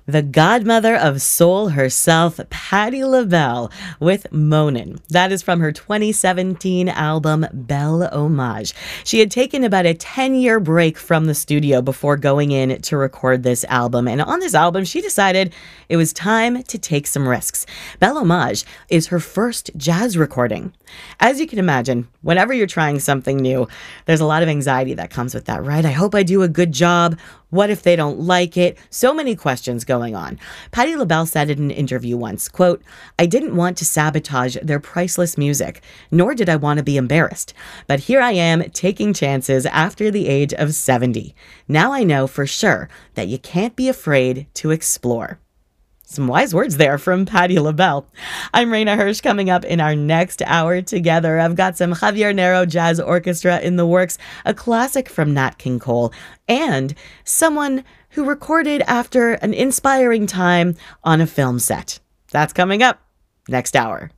The godmother of soul herself, Patti LaBelle, with Moanin'. That is from her 2017 album, Belle Hommage. She had taken about a 10-year break from the studio before going in to record this album. And on this album, she decided it was time to take some risks. Belle Hommage is her first jazz recording. As you can imagine, whenever you're trying something new, there's a lot of anxiety that comes with that, right? I hope I do a good job. What if they don't like it? So many questions going on. Patti LaBelle said in an interview once, quote, "I didn't want to sabotage their priceless music, nor did I want to be embarrassed. But here I am taking chances after the age of 70. Now I know for sure that you can't be afraid to explore." Some wise words there from Patti LaBelle. I'm Raina Hirsch. Coming up in our next hour together, I've got some Javier Nero Jazz Orchestra in the works, a classic from Nat King Cole, and someone who recorded after an inspiring time on a film set. That's coming up next hour.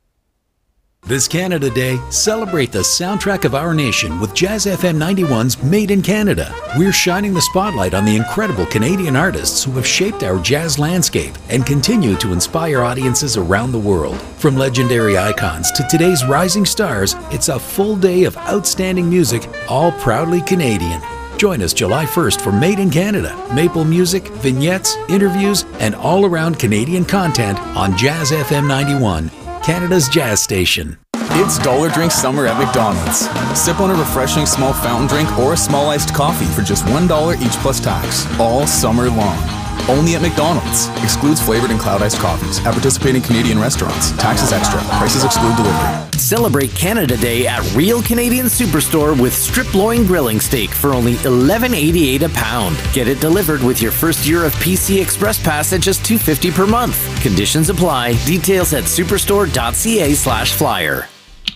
This Canada Day, celebrate the soundtrack of our nation with Jazz FM 91's Made in Canada. We're shining the spotlight on the incredible Canadian artists who have shaped our jazz landscape and continue to inspire audiences around the world. From legendary icons to today's rising stars, it's a full day of outstanding music, all proudly Canadian. Join us July 1st for Made in Canada, maple music, vignettes, interviews, and all-around Canadian content on Jazz FM 91. Canada's jazz station. It's Dollar Drink Summer at McDonald's. Sip on a refreshing small fountain drink or a small iced coffee for just $1 each plus tax, all summer long. Only at McDonald's. Excludes flavored and cloud iced coffees. At participating Canadian restaurants. Taxes extra. Prices exclude delivery. Celebrate Canada Day at Real Canadian Superstore with strip loin grilling steak for only $11.88 a pound. Get it delivered with your first year of PC Express Pass at just $2.50 per month. Conditions apply. Details at superstore.ca/flyer.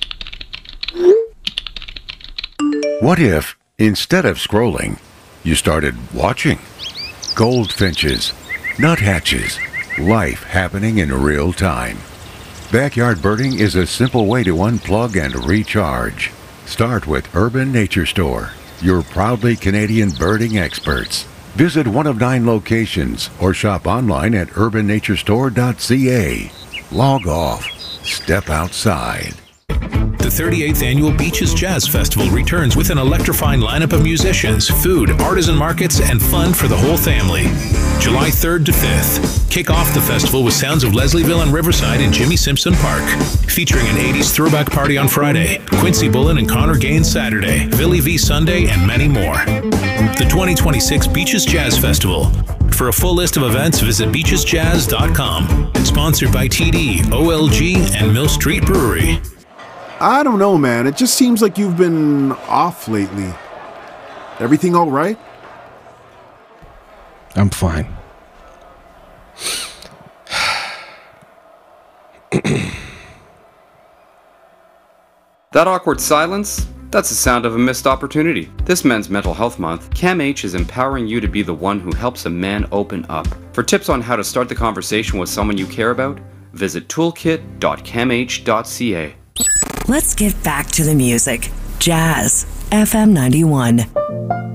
What if, instead of scrolling, you started watching? Goldfinches, nuthatches, life happening in real time. Backyard birding is a simple way to unplug and recharge. Start with Urban Nature Store, your proudly Canadian birding experts. Visit one of 9 locations or shop online at urbannaturestore.ca. Log off. Step outside. The 38th Annual Beaches Jazz Festival returns with an electrifying lineup of musicians, food, artisan markets, and fun for the whole family. July 3rd to 5th. Kick off the festival with sounds of Leslieville and Riverside in Jimmy Simpson Park. Featuring an 80s throwback party on Friday, Quincy Bullen and Connor Gaines Saturday, Billy V Sunday, and many more. The 2026 Beaches Jazz Festival. For a full list of events, visit beachesjazz.com. Sponsored by TD, OLG, and Mill Street Brewery. I don't know, man. It just seems like you've been off lately. Everything all right? I'm fine. That awkward silence? That's the sound of a missed opportunity. This Men's Mental Health Month, CAMH is empowering you to be the one who helps a man open up. For tips on how to start the conversation with someone you care about, visit toolkit.camh.ca. Let's get back to the music. Jazz FM 91.